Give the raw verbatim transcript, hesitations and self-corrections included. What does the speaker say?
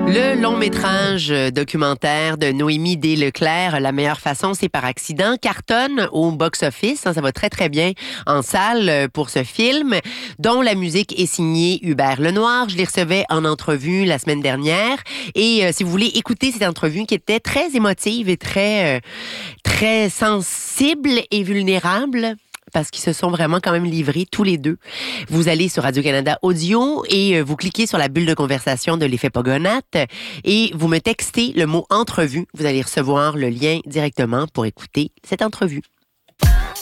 Le long métrage documentaire de Noémie D. Leclerc, La meilleure façon, c'est par accident, cartonne au box-office. Ça va très, très bien en salle pour ce film, dont la musique est signée Hubert Lenoir. Je les recevais en entrevue la semaine dernière. Et euh, si vous voulez écouter cette entrevue qui était très émotive et très, euh, très sensible et vulnérable, parce qu'ils se sont vraiment quand même livrés tous les deux. Vous allez sur Radio-Canada Audio et vous cliquez sur la bulle de conversation de l'effet Pogonate et vous me textez le mot « entrevue ». Vous allez recevoir le lien directement pour écouter cette entrevue.